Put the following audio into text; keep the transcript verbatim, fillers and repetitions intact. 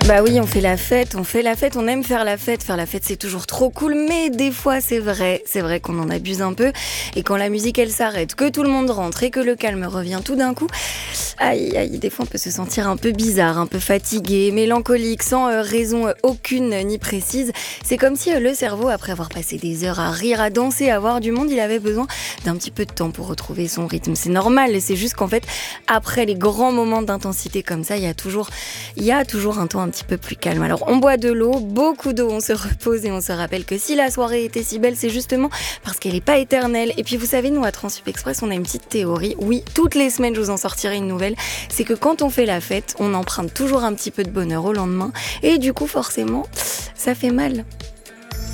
Bah oui, on fait la fête, on fait la fête, on aime faire la fête. Faire la fête, c'est toujours trop cool, mais des fois, c'est vrai, c'est vrai qu'on en abuse un peu. Et quand la musique, elle s'arrête, que tout le monde rentre et que le calme revient tout d'un coup, aïe, aïe, des fois, on peut se sentir un peu bizarre, un peu fatigué, mélancolique, sans euh, raison euh, aucune ni précise. C'est comme si euh, le cerveau, après avoir passé des heures à rire, à danser, à voir du monde, il avait besoin d'un petit peu de temps pour retrouver son rythme. C'est normal, et c'est juste qu'en fait, après les grands moments d'intensité comme ça, il y a toujours, il y a toujours un temps un petit peu plus calme. Alors on boit de l'eau, beaucoup d'eau, on se repose et on se rappelle que si la soirée était si belle, c'est justement parce qu'elle n'est pas éternelle. Et puis vous savez, nous à Transsup Express, on a une petite théorie. Oui, toutes les semaines, je vous en sortirai une nouvelle. C'est que quand on fait la fête, on emprunte toujours un petit peu de bonheur au lendemain. Et du coup, forcément, ça fait mal.